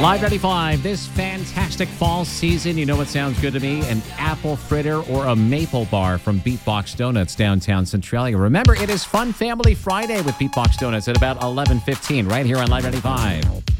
Live 95, this fantastic fall season, you know what sounds good to me? An apple fritter or a maple bar from Beatbox Donuts, downtown Centralia. Remember, it is Fun Family Friday with Beatbox Donuts at about 11:15 right here on Live 95.